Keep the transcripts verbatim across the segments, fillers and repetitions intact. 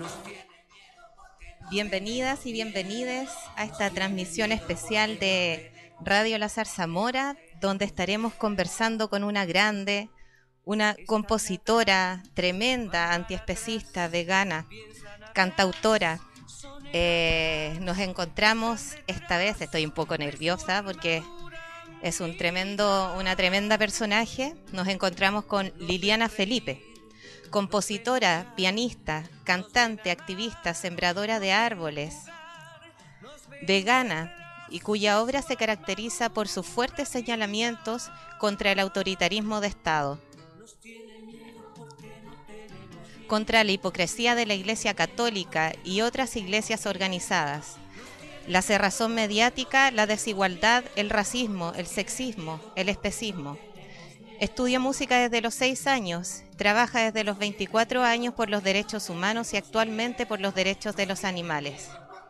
Bienvenidas y bienvenides a esta transmisión especial de Radio La Zarzamora, donde estaremos conversando con una grande, una compositora tremenda, antiespecista, vegana, cantautora. Eh, nos encontramos esta vez, estoy un poco nerviosa porque es un tremendo, una tremenda personaje. Nos encontramos con Liliana Felipe, compositora, pianista, cantante, activista, sembradora de árboles, vegana, y cuya obra se caracteriza por sus fuertes señalamientos contra el autoritarismo de Estado, contra la hipocresía de la Iglesia Católica y otras iglesias organizadas, la cerrazón mediática, la desigualdad, el racismo, el sexismo, el especismo. Estudia música desde los seis años, trabaja desde los veinticuatro años por los derechos humanos y actualmente por los derechos de los animales.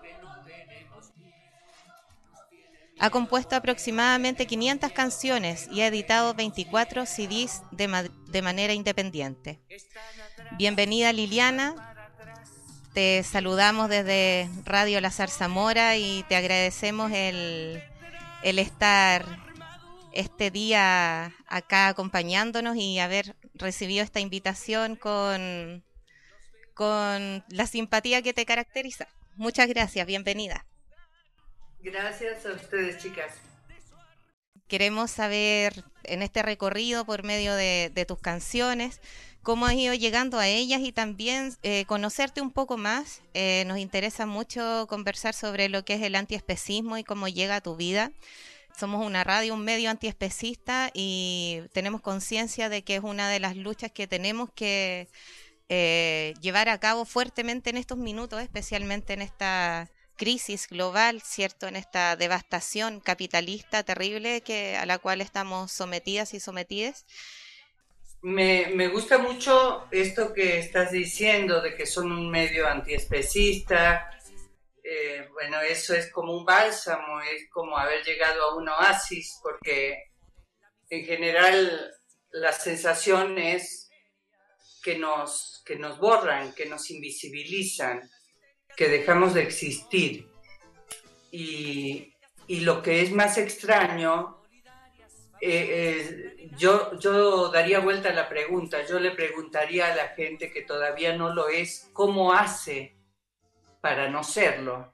Ha compuesto aproximadamente quinientas canciones y ha editado veinticuatro C Ds de, ma de manera independiente. Bienvenida, Liliana. Te saludamos desde Radio La Zarzamora y te agradecemos el, el estar este día acá acompañándonos y haber recibido esta invitación con, con la simpatía que te caracteriza. Muchas gracias, bienvenida. Gracias a ustedes, chicas. Queremos saber en este recorrido por medio de, de tus canciones cómo has ido llegando a ellas y también eh, conocerte un poco más. Eh, nos interesa mucho conversar sobre lo que es el antiespecismo y cómo llega a tu vida. Somos una radio, un medio antiespecista y tenemos conciencia de que es una de las luchas que tenemos que eh, llevar a cabo fuertemente en estos minutos, especialmente en esta crisis global, ¿cierto? En esta devastación capitalista terrible que, a la cual estamos sometidas y sometidas. Me, me gusta mucho esto que estás diciendo, de que son un medio antiespecista. Eh, bueno, eso es como un bálsamo, es como haber llegado a un oasis, porque en general la sensación es que nos, que nos borran, que nos invisibilizan, que dejamos de existir. Y, y lo que es más extraño, eh, eh, yo, yo daría vuelta a la pregunta, yo le preguntaría a la gente que todavía no lo es, ¿cómo hace para no serlo?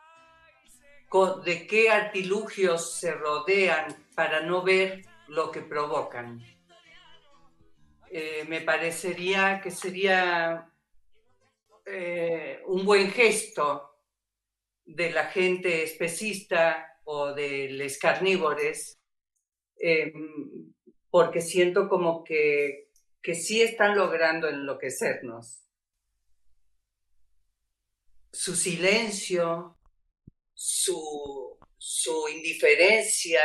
¿De qué artilugios se rodean para no ver lo que provocan? Eh, me parecería que sería eh, un buen gesto de la gente especista o de los carnívores, eh, porque siento como que, que sí están logrando enloquecernos. Su silencio, su, su indiferencia,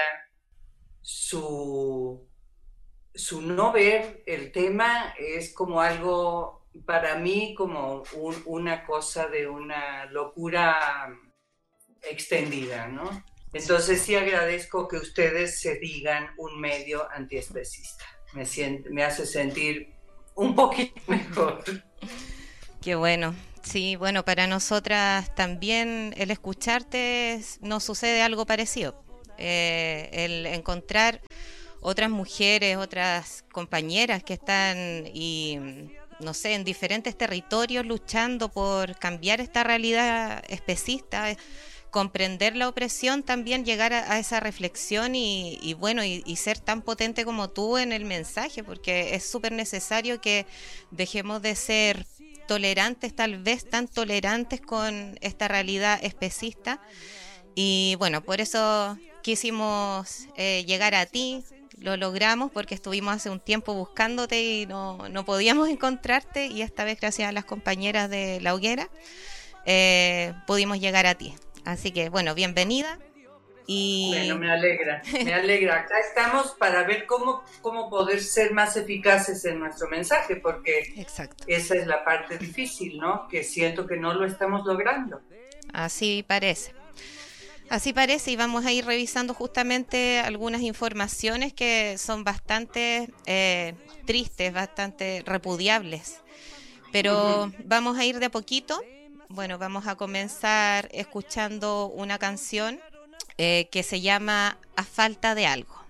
su, su no ver el tema es como algo, para mí, como un, una cosa de una locura extendida, ¿no? Entonces sí agradezco que ustedes se digan un medio antiespecista. Me, siente, me hace sentir un poquito mejor. Qué bueno. Sí, bueno, para nosotras también el escucharte nos sucede algo parecido. Eh, el encontrar otras mujeres, otras compañeras que están y no sé, en diferentes territorios luchando por cambiar esta realidad especista, comprender la opresión, también llegar a, a esa reflexión y, y bueno, y, y ser tan potente como tú en el mensaje, porque es súper necesario que dejemos de ser tolerantes, tal vez tan tolerantes con esta realidad especista. Y bueno, por eso quisimos eh, llegar a ti. Lo logramos porque estuvimos hace un tiempo buscándote y no, no podíamos encontrarte, y esta vez, gracias a las compañeras de La Hoguera, eh, pudimos llegar a ti. Así que bueno, bienvenida. Y... Bueno, me alegra, me alegra. Acá estamos para ver cómo, cómo poder ser más eficaces en nuestro mensaje, porque Exacto. Esa es la parte difícil, ¿no? Que siento que no lo estamos logrando. Así parece. Así parece, y vamos a ir revisando justamente algunas informaciones que son bastante eh, tristes, bastante repudiables. Pero uh-huh. vamos a ir de a poquito. Bueno, vamos a comenzar escuchando una canción eh, que se llama A Falta de Algo.